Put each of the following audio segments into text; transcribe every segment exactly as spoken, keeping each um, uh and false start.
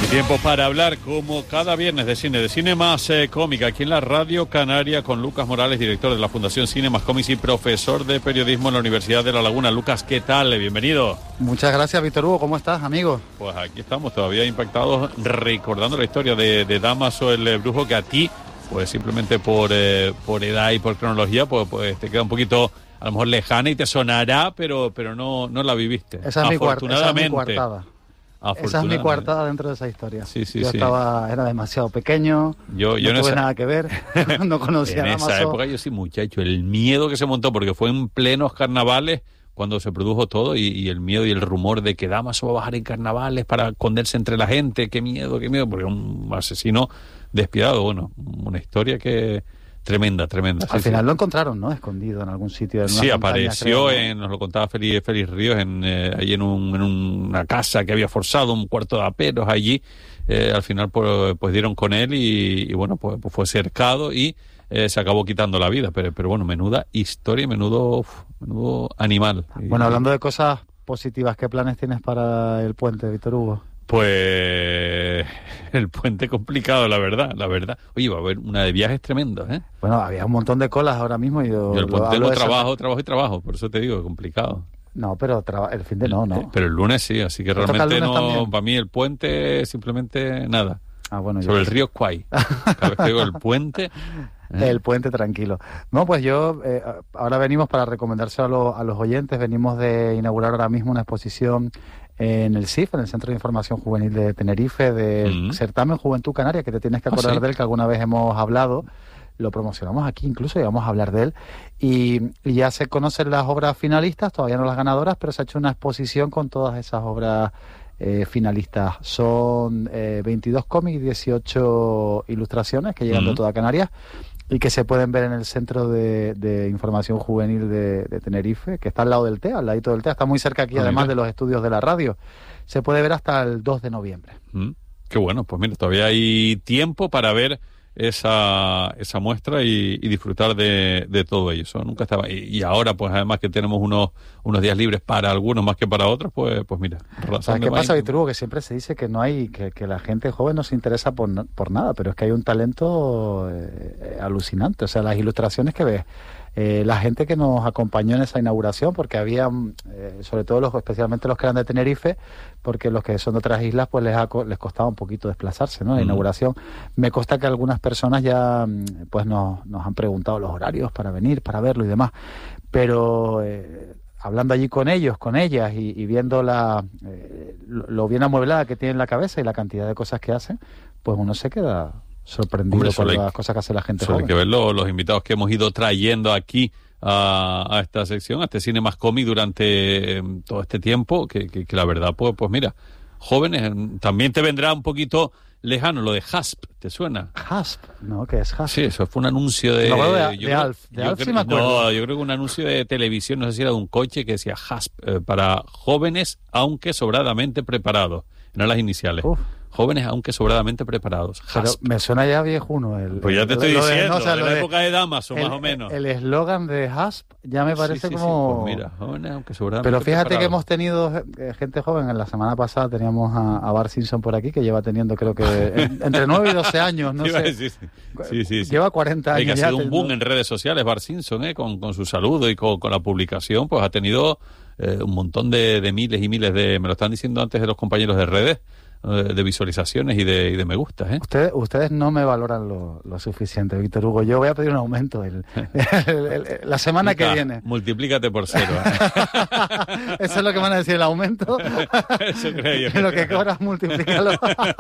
Tiempo para hablar, como cada viernes, de cine, de cine más eh, cómica, aquí en la Radio Canaria, con Lucas Morales, director de la Fundación Cine Más Cómics y profesor de periodismo en la Universidad de La Laguna. Lucas, ¿qué tal? Bienvenido. Muchas gracias, Víctor Hugo. ¿Cómo estás, amigo? Pues aquí estamos, todavía impactados, recordando la historia de, de Dámaso el eh, brujo, que a ti, pues simplemente por, eh, por edad y por cronología, pues, pues te queda un poquito, a lo mejor lejana y te sonará, pero, pero no, no la viviste. Esa es mi coartada. Esa es mi coartada dentro de esa historia. Sí, sí, yo sí. estaba, era demasiado pequeño, yo, yo no tuve esa... nada que ver, no conocía en a esa Dámaso. época yo sí, muchacho, el miedo que se montó, porque fue en plenos carnavales cuando se produjo todo, y, y el miedo y el rumor de que Dámaso va a bajar en carnavales para esconderse entre la gente. Qué miedo, qué miedo, porque un asesino despiadado. Bueno, una historia que... Tremenda, tremenda. Al sí, final sí. lo encontraron, ¿no? Escondido en algún sitio. En sí, unas apareció, montañas, en, nos lo contaba Félix, Félix Ríos, en, eh, ahí en, un, en una casa que había forzado, un cuarto de aperos allí. Eh, al final pues, pues dieron con él y, y bueno, pues, pues fue cercado y eh, se acabó quitando la vida. Pero, pero bueno, menuda historia, menudo, uf, menudo animal. Bueno, hablando de cosas positivas, ¿qué planes tienes para el puente, Víctor Hugo? Pues el puente complicado, la verdad, la verdad. Oye, va a haber una de viajes tremendos, ¿eh? Bueno, había un montón de colas ahora mismo y yo... Yo el puente lo trabajo, esa... trabajo y trabajo, por eso te digo, complicado. No, pero traba... el fin de no, ¿no? Pero el lunes sí, así que realmente no, también? Para mí el puente simplemente nada. Ah, bueno, sobre yo... el río Kwai. Cada vez que digo el puente... ¿eh? El puente tranquilo. No, pues yo, eh, ahora venimos para recomendárselo a, lo, a los oyentes, venimos de inaugurar ahora mismo una exposición en el C I F, en el Centro de Información Juvenil de Tenerife, del mm. certamen Juventud Canaria, que te tienes que acordar ah, ¿sí? de él, que alguna vez hemos hablado, lo promocionamos aquí incluso y vamos a hablar de él, y, y ya se conocen las obras finalistas, todavía no las ganadoras, pero se ha hecho una exposición con todas esas obras eh, finalistas. Son eh, veintidós cómics y dieciocho ilustraciones que llegan mm. de toda Canarias, y que se pueden ver en el Centro de, de Información Juvenil de, de Tenerife, que está al lado del T E A, al ladito del T E A, está muy cerca aquí, ah, además mira. de los estudios de la radio. Se puede ver hasta el dos de noviembre. Mm, qué bueno, pues mira, todavía hay tiempo para ver esa esa muestra y, y disfrutar de, de todo ello. Eso nunca estaba. Y, y ahora, pues además que tenemos unos unos días libres para algunos más que para otros, pues pues mira. ¿Sabes qué pasa, Víctor Hugo? Que siempre se dice que no hay, que, que la gente joven no se interesa por, por nada, pero es que hay un talento eh, alucinante. O sea, las ilustraciones que ves, eh, la gente que nos acompañó en esa inauguración, porque había, eh, sobre todo los, especialmente los que eran de Tenerife, porque los que son de otras islas, pues les ha, les costaba un poquito desplazarse, ¿no? La mm. inauguración. Me consta que algunas personas ya, pues nos, nos han preguntado los horarios para venir, para verlo y demás, pero eh, hablando allí con ellos, con ellas y, y viendo la eh, lo, lo bien amueblada que tienen la cabeza y la cantidad de cosas que hacen, pues uno se queda sorprendido. Hombre, por las cosas que hace la gente joven. Hay que ver los, los invitados que hemos ido trayendo aquí a, a esta sección, a este cine más cómic durante eh, todo este tiempo, que, que, que la verdad, pues, pues mira, jóvenes, también te vendrá un poquito lejano lo de Hasp, ¿te suena? Hasp, no, ¿qué es Hasp? Sí, eso fue un anuncio de... No, de, yo de creo, Alf, de yo Alf creo, sí me acuerdo. No, yo creo que un anuncio de televisión, no sé si era de un coche, que decía Hasp, eh, para jóvenes, aunque sobradamente preparados, no las iniciales. Uf. Jóvenes, aunque sobradamente preparados. Pero me suena ya viejuno. El, pues ya te estoy diciendo, de, no, o sea, de la de, época de Dámaso, el, más o menos. El eslogan de Hasp ya me parece sí, sí, como... Sí, pues mira, jóvenes, aunque sobradamente Pero fíjate preparados. Que hemos tenido gente joven. En la semana pasada teníamos a, a Bart Simpson por aquí, que lleva teniendo, creo que, en, entre nueve y doce años, no sé. Sí, sí, sí, sí, sí. Lleva cuarenta años. Y que ha sido ya un boom en redes sociales, Bart Simpson, ¿eh? con, con su saludo y con, con la publicación, pues ha tenido eh, un montón de, de miles y miles de... Me lo están diciendo antes de los compañeros de redes, de visualizaciones y de, y de me gusta, ¿eh? Ustedes, ustedes no me valoran lo, lo suficiente, Víctor Hugo. Yo voy a pedir un aumento el, el, el, el, la semana Mica, que viene. Multiplícate por cero. ¿eh? Eso es lo que van a decir, el aumento. Eso creo yo. Lo que cobras, multiplícalo.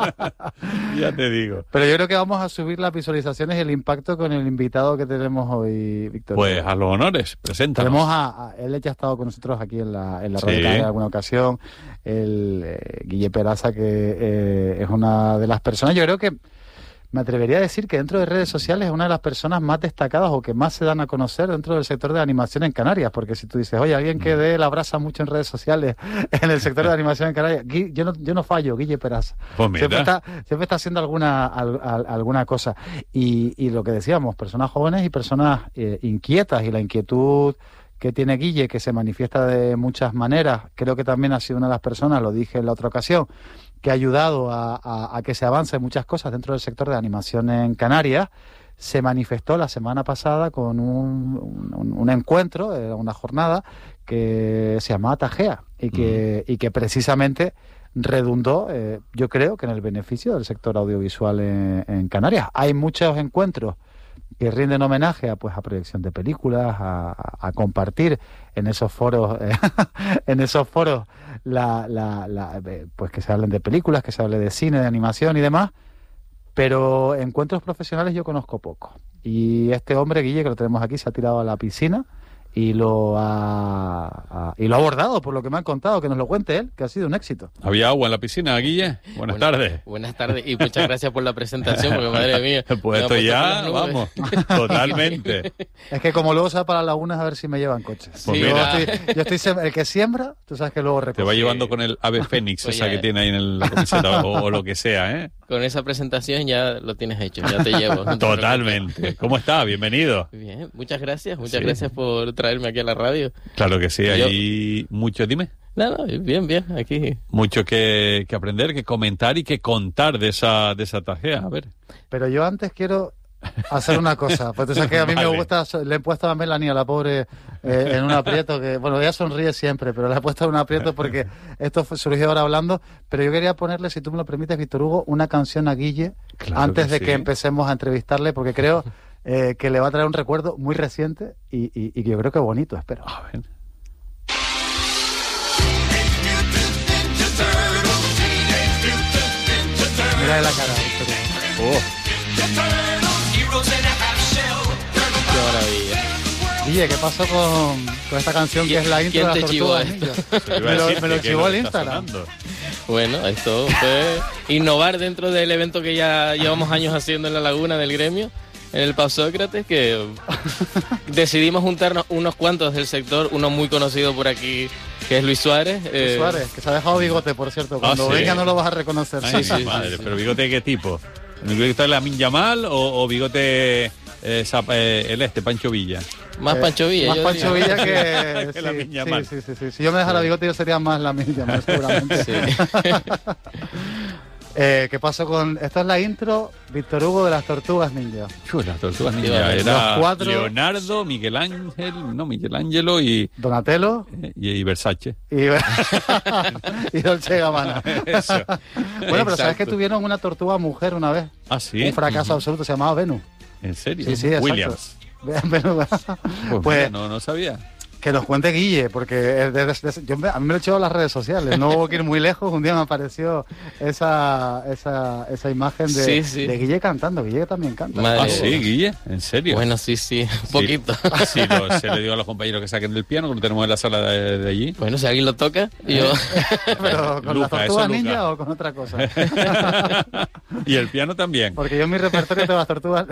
Ya te digo. Pero yo creo que vamos a subir las visualizaciones y el impacto con el invitado que tenemos hoy, Víctor. Pues a los honores, preséntanos. Tenemos a, a él ya ha estado con nosotros aquí en la, en la sí. radio en alguna ocasión, el eh, Guille Peraza, que Eh, es una de las personas, yo creo que me atrevería a decir que dentro de redes sociales es una de las personas más destacadas o que más se dan a conocer dentro del sector de animación en Canarias, porque si tú dices, oye, alguien que dé la brasa mucho en redes sociales en el sector de animación en Canarias, yo no, yo no fallo, Guille Peraza. Pues siempre, está, siempre está haciendo alguna, al, al, alguna cosa. Y, y lo que decíamos, personas jóvenes y personas eh, inquietas, y la inquietud que tiene Guille, que se manifiesta de muchas maneras, creo que también ha sido una de las personas, lo dije en la otra ocasión, que ha ayudado a, a, a que se avance muchas cosas dentro del sector de animación en Canarias, se manifestó la semana pasada con un, un, un encuentro, una jornada que se llamaba Tajea y que, mm. y que precisamente redundó, eh, yo creo, que en el beneficio del sector audiovisual en, en Canarias. Hay muchos encuentros que rinden homenaje a, pues, a proyección de películas, a, a, a compartir en esos foros, eh, en esos foros, la, la, la, pues que se hablen de películas, que se hable de cine, de animación y demás. Pero encuentros profesionales yo conozco poco. Y este hombre, Guille, que lo tenemos aquí, se ha tirado a la piscina y lo ha, a, y lo ha abordado, por lo que me han contado, que nos lo cuente él, que ha sido un éxito. ¿Había agua en la piscina, Guille? Buenas Buenas tardes. Buenas tardes y muchas gracias por la presentación, porque madre mía. Pues esto ya, vamos, totalmente. Es que como luego se va para las lagunas a ver si me llevan coches. Pues yo, mira. estoy, yo estoy sem- el que siembra, tú sabes que luego recoge. Te va llevando con el ave fénix, Pues esa ya, que eh. tiene ahí en el- la camiseta o, o lo que sea, ¿eh? Con esa presentación ya lo tienes hecho, ya te llevo. No te Totalmente. ¿Cómo está? Bienvenido. preocupes. Bien, muchas gracias, muchas Sí. gracias por traerme aquí a la radio. Claro que sí, Yo- hay mucho, dime, No, no, bien, bien, aquí. mucho que, que aprender, que comentar y que contar de esa, de esa tajea. A ver. Pero yo antes quiero hacer una cosa, pues tú sabes que a mí Vale. me gusta, le he puesto a Melanie, a la pobre, eh, en un aprieto que, bueno, ella sonríe siempre, pero le he puesto en un aprieto porque esto fue, surgió ahora hablando, pero yo quería ponerle, si tú me lo permites, Víctor Hugo, una canción a Guille Claro antes que de sí. que empecemos a entrevistarle, porque creo eh, que le va a traer un recuerdo muy reciente y, y, y que yo creo que bonito, espero. A ver. Mira la cara, Víctor Hugo. Oh, Qué maravilla. Guille, ¿qué pasó con, con esta canción que ¿Quién- es la intro quién de te las chivó Tortugas esto? Ninja? te iba a Me lo- decir me lo que chivó el está Instagram. sonando. Bueno, esto fue innovar dentro del evento que ya llevamos años haciendo en la Laguna del gremio, en el Pau Sócrates, que decidimos juntarnos unos cuantos del sector, uno muy conocido por aquí, que es Luis Suárez. eh, Suárez, que se ha dejado bigote, por cierto. Cuando Ah, sí. venga no lo vas a reconocer. Ay, Sí, mi sí, madre, sí, sí. pero bigote de qué tipo? ¿Bigote de Lamin Yamal o, o bigote eh, Zap- eh, el este, Pancho Villa? Más Eh, Pancho Villa. Más yo Pancho diría. Villa que... Que sí, Lamine Yamal. sí, sí, sí, sí. Si yo me dejara bigote yo sería más Lamine Yamal, seguramente. Sí. eh, ¿Qué pasó con...? Esta es la intro, Víctor Hugo, de las Tortugas Ninja. Chu, las tortugas Sí, ninja. vale. Era Los cuatro- Leonardo, Miguel Ángel, no, Miguel Ángelo y, Donatello eh, y, y Versace. y, y Dolce Gabbana. Eso. Bueno, pero ¿sabes que Exacto. tuvieron una tortuga mujer una vez? Ah, sí. Un fracaso absoluto, se llamaba Venus. ¿En serio? Sí, sí, exacto. Williams. Venus. Pues, Pues- mira, no, no sabía. Que nos cuente Guille, porque es de- de- de- yo me- a mí me lo he echado a las redes sociales, no hubo que ir muy lejos, un día me apareció esa, esa, esa imagen de, Sí, sí. de Guille cantando, Guille también canta. Madre Ah, mía. sí, Guille, ¿en serio? Bueno, sí, sí, un poquito. Sí, lo- se le dio a los compañeros que saquen del piano, que lo tenemos en la sala de, de allí. Bueno, si alguien lo toca, yo... Pero con Luca, las eso, tortugas Luca. ninja o con otra cosa. Y el piano también. Porque yo en mi repertorio tengo las tortugas.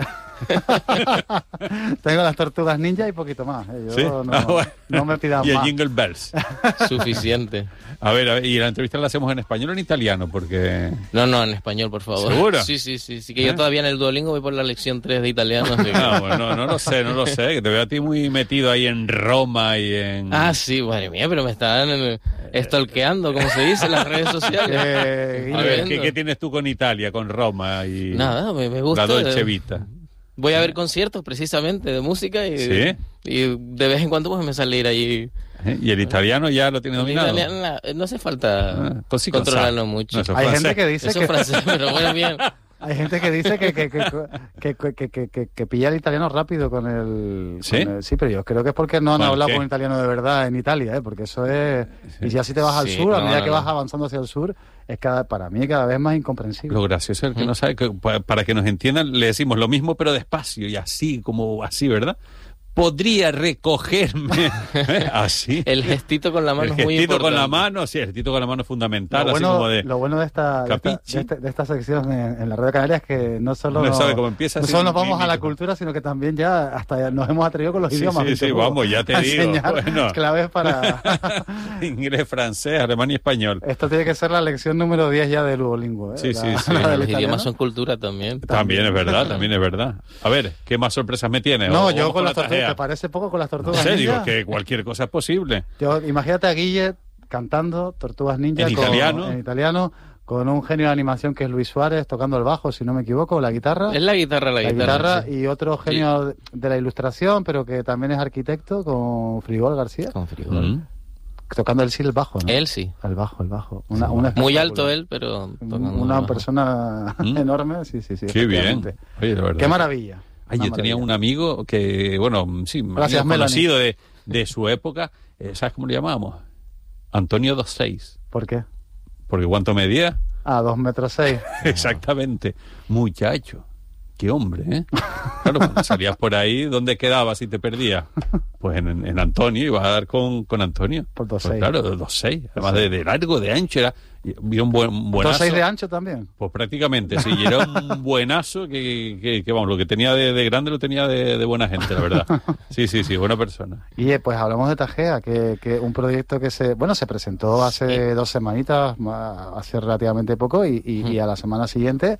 Tengo las tortugas ninja y poquito más. eh. Yo ¿Sí? no, Ah, bueno. no me pidan Y el más. Jingle Bells. Suficiente. A ver, a ver, y la entrevista la hacemos en español o en italiano, porque... No, no, en español, por favor. ¿Seguro? Sí, sí, sí. sí que ¿Eh? yo todavía en el Duolingo voy por la lección tres de italiano. así que- No, bueno, no, no lo sé, no lo sé, que te veo a ti muy metido ahí en Roma y en... Ah, sí, madre mía, pero me están eh, stalkeando, como se dice en las redes sociales. Eh, a Guille, ver, viendo. ¿qué, qué tienes tú con Italia, con Roma y... Nada, me, me gusta. La Dolce eh, Vita. Voy a ver conciertos precisamente de música y, ¿Sí? y de vez en cuando pues me sale ir ahí. ¿Eh? ¿Y el italiano ya lo tiene En dominado? italiano, no hace falta Ah, così cosa. controlarlo mucho. No, eso es hay francés. gente que dice Eso que es francés, pero bueno, bien. hay gente que dice que que, que, que, que, que, que, que- que pilla el italiano rápido con el, ¿Sí? con el- sí, pero yo creo que es porque no han ¿Con hablado qué? con italiano de verdad en Italia, ¿eh? Porque eso es... Y ya si te vas al Sí, sur, a no, medida no, que no. vas avanzando hacia el sur, es cada para mí cada vez más incomprensible. Lo gracioso es que no sabe, que, pa- para que nos entiendan, le decimos lo mismo pero despacio y así, como así, ¿verdad? Podría recogerme ¿eh? así. El gestito con la mano El es muy gestito importante. con la mano, sí, el gestito con la mano es fundamental, Lo así bueno, como de... lo bueno de esta, de esta, Capichi. de este- de esta sección en, en la Radio Canaria es que no solo, No nos, sabe cómo empieza, no así, solo nos vamos a la clínico. cultura, sino que también ya hasta ya nos hemos atrevido con los Sí, idiomas. sí, Víctor sí, Hugo, vamos, ya te a digo, enseñar bueno. claves para... Inglés, francés, alemán y español. Esto tiene que ser la lección número diez ya del Duolingo. ¿eh? Sí, La- sí, sí. la del Los italiano. idiomas son cultura también. También es verdad, también es verdad. A ver, ¿qué más sorpresas me tiene? No, O- yo vamos con la las tortugas, tajea. ¿te parece poco con las No tortugas sé, digo ninja? que cualquier cosa es posible. Yo, imagínate a Guille cantando Tortugas Ninja En con- italiano. en italiano con un genio de animación que es Luis Suárez tocando el bajo, si no me equivoco, la guitarra. Es la guitarra, la, la guitarra. guitarra sí. Y otro genio sí. de la ilustración, pero que también es arquitecto, con Frigol García. Con Frigol. Mm. Tocando él sí el bajo, ¿no? Él sí. El bajo, el bajo. Una, una Muy alto él, pero... Una persona ¿Mm? enorme, sí, sí, sí. Qué bien. Oye, de verdad. Qué maravilla. Ay, yo maravilla. tenía un amigo que, bueno, sí, Gracias, conocido de, de su época. Eh, ¿Sabes cómo le llamábamos? Antonio dos seis. ¿Por qué? Porque ¿cuánto medía? Ah, dos metros seis. Exactamente. Muchacho. Qué hombre, ¿eh? Claro, cuando salías por ahí, ¿dónde quedabas si te perdías? Pues en, en Antonio, ibas a dar con, con Antonio. Por dos pues seis. Claro, dos seis. Además de, de largo, de ancho, era y un buen buenazo. ¿dos seis de ancho también? Pues prácticamente, sí. Y era un buenazo que, que, que vamos, lo que tenía de, de grande lo tenía de, de buena gente, la verdad. Sí, sí, sí, buena persona. Y eh, pues hablamos de Tajea, que, que un proyecto que se, bueno, se presentó hace sí. dos semanitas, hace relativamente poco, y, y, mm. y a la semana siguiente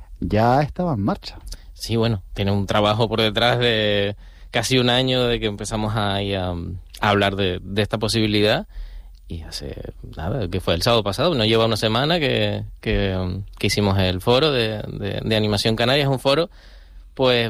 ya estaba en marcha. Sí, bueno, tiene un trabajo por detrás de casi un año de que empezamos a, a, a hablar de, de esta posibilidad, y hace, nada, que fue el sábado pasado, no lleva una semana que, que, que hicimos el foro de, de, de Animación Canaria. Es un foro, pues,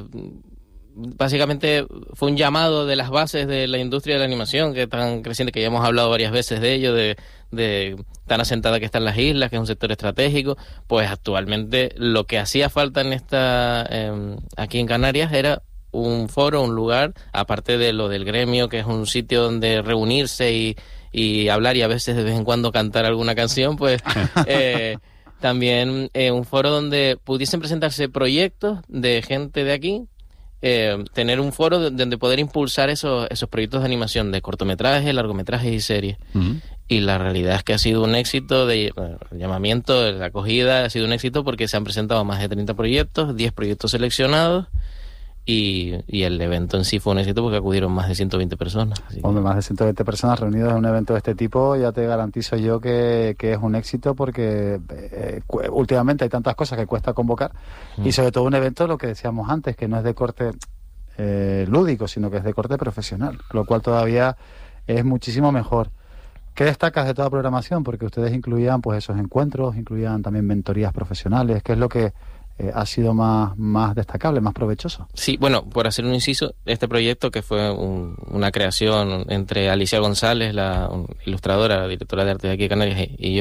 básicamente fue un llamado de las bases de la industria de la animación, que es tan creciente, que ya hemos hablado varias veces de ello, de, de tan asentada que están las islas, que es un sector estratégico. Pues actualmente lo que hacía falta en esta eh, aquí en Canarias era un foro, un lugar, aparte de lo del gremio, que es un sitio donde reunirse y, y hablar, y a veces de vez en cuando cantar alguna canción, pues eh, también eh, un foro donde pudiesen presentarse proyectos de gente de aquí. Eh, tener un foro donde poder impulsar esos, esos proyectos de animación de cortometrajes, largometrajes y series. Uh-huh. Y la realidad es que ha sido un éxito de bueno, el llamamiento, de la acogida, ha sido un éxito porque se han presentado más de treinta proyectos, diez proyectos seleccionados, y, y el evento en sí fue un éxito porque acudieron más de ciento veinte personas. Así Hombre, que... más de ciento veinte personas reunidas en un evento de este tipo, ya te garantizo yo que, que es un éxito, porque eh, últimamente hay tantas cosas que cuesta convocar, mm. y sobre todo un evento, lo que decíamos antes, que no es de corte eh, lúdico, sino que es de corte profesional, lo cual todavía es muchísimo mejor. ¿Qué destacas de toda programación? Porque ustedes incluían pues esos encuentros, incluían también mentorías profesionales. ¿Qué es lo que Eh, ha sido más, más destacable, más provechoso? Sí, bueno, por hacer un inciso, este proyecto, que fue un, una creación entre Alicia González, la ilustradora, la directora de arte de aquí de Canarias, y, y yo,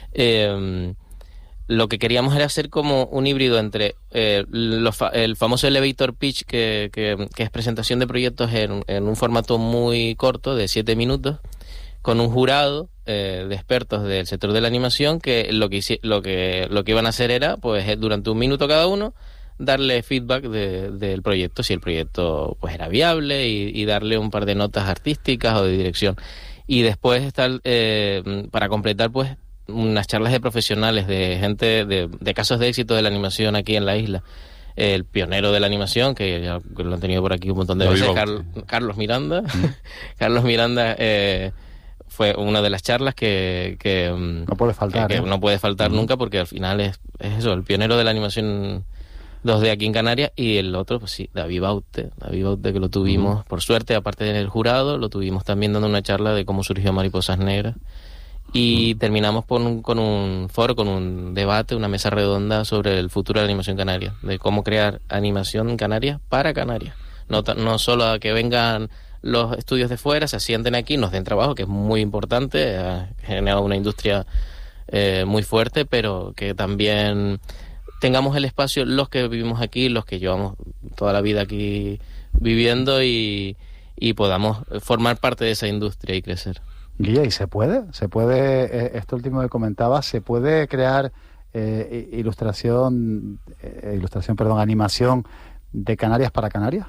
eh, lo que queríamos era hacer como un híbrido entre eh, los fa- el famoso elevator pitch, que, que, que es presentación de proyectos en, en un formato muy corto, de siete minutos, con un jurado eh, de expertos del sector de la animación, que lo que lo que lo que iban a hacer era, pues durante un minuto cada uno, darle feedback de, del proyecto, si el proyecto pues era viable, y, y darle un par de notas artísticas o de dirección. Y después estar eh, para completar, pues unas charlas de profesionales, de gente de, de casos de éxito de la animación aquí en la isla. El pionero de la animación, que ya lo han tenido por aquí un montón de lo veces, vivo. Carlos, Carlos Miranda. ¿Mm? Carlos Miranda eh, fue una de las charlas que, que no puede faltar, que, ¿eh? que no puede faltar uh-huh. nunca, porque al final es, es eso, el pionero de la animación dos D aquí en Canarias. Y el otro, pues sí, David Baute, David Baute, que lo tuvimos, uh-huh. por suerte, aparte del jurado, lo tuvimos también dando una charla de cómo surgió Mariposas Negras. Y uh-huh. terminamos con un, con un foro, con un debate, una mesa redonda sobre el futuro de la animación canaria, de cómo crear animación en Canarias para Canarias. No, no solo a que vengan los estudios de fuera, se asienten aquí, nos den trabajo, que es muy importante, ha generado una industria eh, muy fuerte, pero que también tengamos el espacio, los que vivimos aquí, los que llevamos toda la vida aquí viviendo, y, y podamos formar parte de esa industria y crecer. Guille, ¿y se puede? ¿Se puede, eh, esto último que comentabas, se puede crear eh, ilustración, eh, ilustración, perdón, animación de Canarias para Canarias?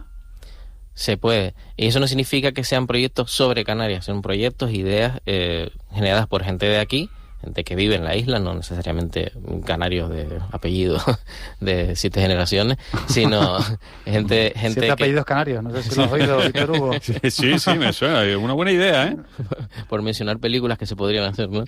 Se puede. Y eso no significa que sean proyectos sobre Canarias, son proyectos, ideas eh, generadas por gente de aquí, gente que vive en la isla, no necesariamente canarios de apellido de siete generaciones, sino gente... gente siete que... apellidos canarios, no sé si lo has oído, Víctor Hugo. Sí, sí, sí, me suena, una buena idea, ¿eh? Por mencionar películas que se podrían hacer, ¿no?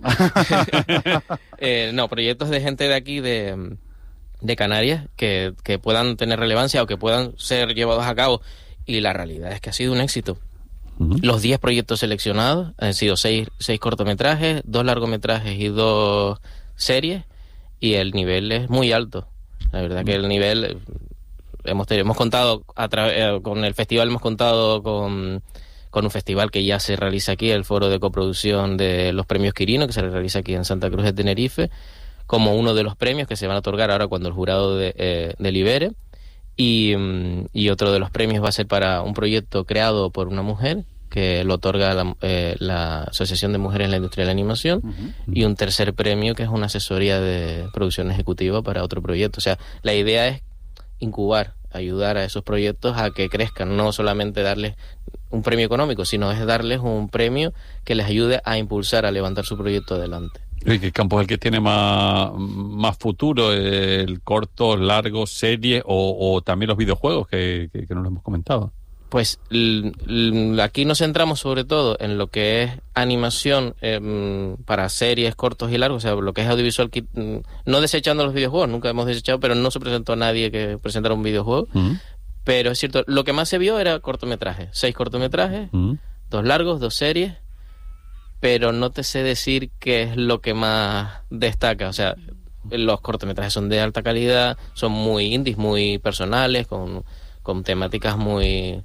eh, no, proyectos de gente de aquí, de, de Canarias, que, que puedan tener relevancia o que puedan ser llevados a cabo. Y la realidad es que ha sido un éxito. Uh-huh. Los diez proyectos seleccionados han sido seis, seis cortometrajes, dos largometrajes y dos series. y el nivel es muy alto. La verdad que el nivel... Hemos, hemos contado, a tra- con el festival hemos contado con, con un festival que ya se realiza aquí, el Foro de Coproducción de los Premios Quirino, que se realiza aquí en Santa Cruz de Tenerife, como uno de los premios que se van a otorgar ahora cuando el jurado de, eh, delibere. Y, y otro de los premios va a ser para un proyecto creado por una mujer, que lo otorga la, eh, la Asociación de Mujeres en la Industria de la Animación, uh-huh. y un tercer premio que es una asesoría de producción ejecutiva para otro proyecto. O sea, la idea es incubar, ayudar a esos proyectos a que crezcan, no solamente darles un premio económico, sino es darles un premio que les ayude a impulsar, a levantar su proyecto adelante. ¿Y qué campo es el que tiene más, más futuro? ¿El corto, largo, serie o, o también los videojuegos que, que, que no lo hemos comentado? Pues l- l- aquí nos centramos sobre todo en lo que es animación eh, para series cortos y largos, o sea, lo que es audiovisual, no desechando los videojuegos, nunca hemos desechado, pero no se presentó a nadie que presentara un videojuego. Uh-huh. Pero es cierto, lo que más se vio era cortometrajes, seis cortometrajes, uh-huh. dos largos, dos series, pero no te sé decir qué es lo que más destaca. O sea, los cortometrajes son de alta calidad, son muy indies, muy personales, con, con temáticas muy...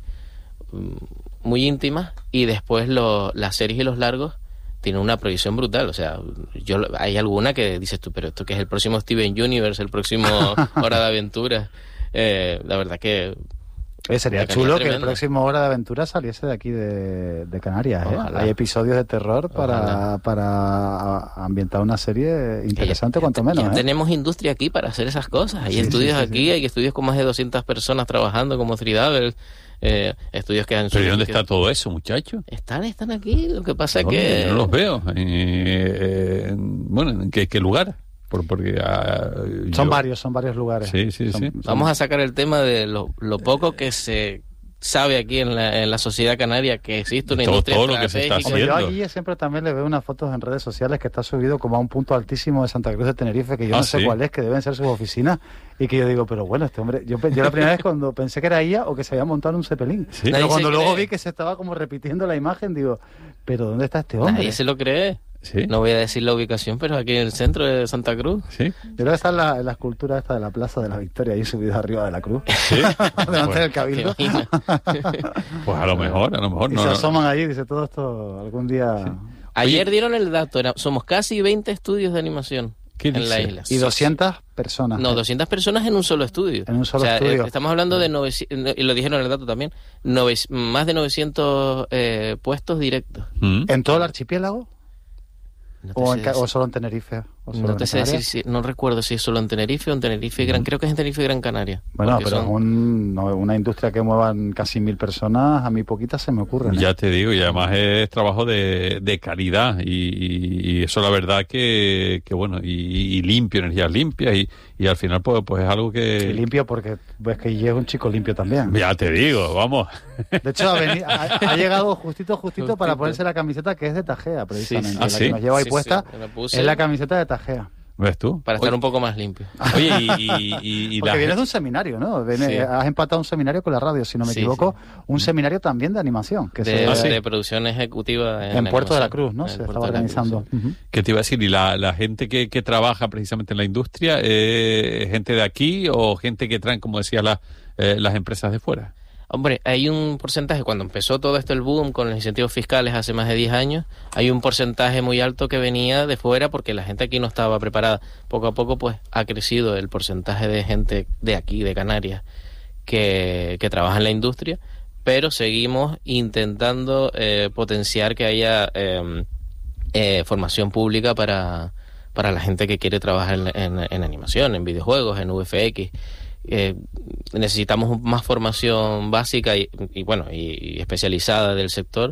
muy íntimas, y después lo, las series y los largos tienen una proyección brutal. O sea, yo hay alguna que dices tú, pero esto que es el próximo Steven Universe, el próximo Hora de Aventura. Eh, la verdad que Eh, sería chulo tremenda. Que el próximo Hora de Aventura saliese de aquí de, de Canarias. ¿eh? Hay episodios de terror para, para ambientar una serie interesante, ya, cuanto menos. Ya ¿eh? Tenemos industria aquí para hacer esas cosas. Hay sí, estudios sí, sí, aquí, sí. Hay estudios con más de doscientas personas trabajando como Three Doubles. Eh, estudios que han... ¿Pero ¿y dónde está todo eso, muchachos? Están, están aquí. Lo que pasa es que... No los veo. Eh, eh, bueno, ¿en qué, qué lugar? Por, porque uh, son yo... varios, son varios lugares. Sí, sí, son, sí. Son... Vamos a sacar el tema de lo, lo poco que se sabe aquí en la, en la sociedad canaria, que existe una todo, industria todo lo que se está haciendo. Yo aquí siempre también le veo unas fotos en redes sociales que está subido como a un punto altísimo de Santa Cruz de Tenerife, que yo ah, no sé ¿sí? cuál es, que deben ser sus oficinas, y que yo digo, pero bueno, este hombre, yo, yo la primera vez cuando pensé que era ella o que se había montado en un cepelín, ¿sí? Pero cuando luego cree. vi que se estaba como repitiendo la imagen, digo, pero ¿dónde está este hombre? Nadie se lo cree. ¿Sí? No voy a decir la ubicación, pero aquí en el centro de Santa Cruz. Sí. Yo creo que está en la, en la escultura esta de la Plaza de la Victoria, ahí subida arriba de la cruz. Sí. Delante pues, del Cabildo. Pues a lo mejor, a lo mejor y no. se no. asoman allí, dice todo esto algún día. Sí. Ayer Oye, dieron el dato, era, somos casi veinte estudios de animación en dice? la isla. Y doscientas personas. No, doscientas personas en un solo estudio. En un solo o sea, estudio. Eh, estamos hablando de novecientos, y lo dijeron en el dato también, nove, más de novecientos eh, puestos directos. ¿Mm? ¿En todo el archipiélago? No o, en, o solo en Tenerife. O solo no te en sé decir, si, no recuerdo si es solo en Tenerife o en Tenerife Gran, creo que es en Tenerife Gran Canaria. Bueno, pero son... un, no, una industria que muevan casi mil personas, a mí poquitas se me ocurren. ¿eh? Ya te digo, y además es trabajo de, de calidad, y, y eso la verdad que, que bueno, y, y limpio, energías limpias, y, y al final pues, pues es algo que... Y limpio porque ves que llega un chico limpio también. Ya te digo, vamos. De hecho, ha, venido, ha, ha llegado justito, justito, justito para ponerse la camiseta que es de Tajea, precisamente. Sí, ¿ah, la sí? que nos lleva ahí sí, puesta sí, es la camiseta de Tajea. ¿Ves tú? Para estar Oye. un poco más limpio. Oye, y... y, y, y Porque la... vienes de un seminario, ¿no? Vienes, sí. Has empatado un seminario con la radio, si no me sí, equivoco. Sí. Un seminario también de animación. Que de, se, de producción ejecutiva en, en Puerto animación. de la Cruz, ¿no? En se estaba organizando. Cruz, sí. uh-huh. ¿Qué te iba a decir? ¿Y la, la gente que, que trabaja precisamente en la industria, eh, gente de aquí o gente que traen, como decía, la, eh, las empresas de fuera? Hombre, hay un porcentaje, cuando empezó todo esto el boom con los incentivos fiscales hace más de diez años, hay un porcentaje muy alto que venía de fuera porque la gente aquí no estaba preparada. Poco a poco pues ha crecido el porcentaje de gente de aquí, de Canarias, que, que trabaja en la industria, pero seguimos intentando eh, potenciar que haya eh, eh, formación pública para, para la gente que quiere trabajar en, en, en animación, en videojuegos, en V F X. Eh, necesitamos más formación básica y, y bueno y, y especializada del sector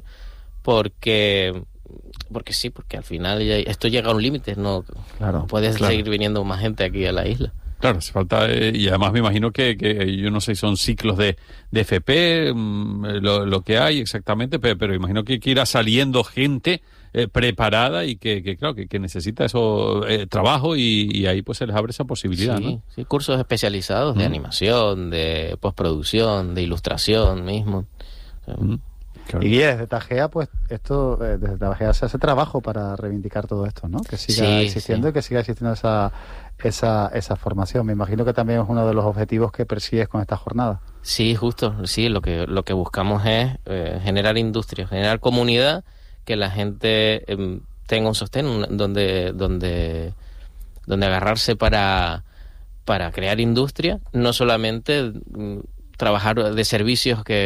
porque porque sí porque al final ya, esto llega a un límite, no, claro, no puedes claro. seguir viniendo más gente aquí a la isla. Claro, hace falta, eh, y además me imagino que, que yo no sé si son ciclos de, de F P, mmm, lo, lo que hay exactamente, pero, pero imagino que, que irá saliendo gente eh, preparada y que, que claro, que, que necesita eso, eh, trabajo, y, y ahí pues se les abre esa posibilidad, sí, ¿no? Sí, cursos especializados de mm. animación, de postproducción, de ilustración mismo. O sea, mm. Claro. Y desde Tajea, pues esto, eh, desde Tajea se hace trabajo para reivindicar todo esto, ¿no? Que siga sí, existiendo sí. y que siga existiendo esa, esa, esa formación. Me imagino que también es uno de los objetivos que persigues con esta jornada. Sí, justo, sí, lo que, lo que buscamos es eh, generar industria, generar comunidad, que la gente eh, tenga un sostén donde, donde, donde agarrarse para, para crear industria, no solamente mm, trabajar de servicios que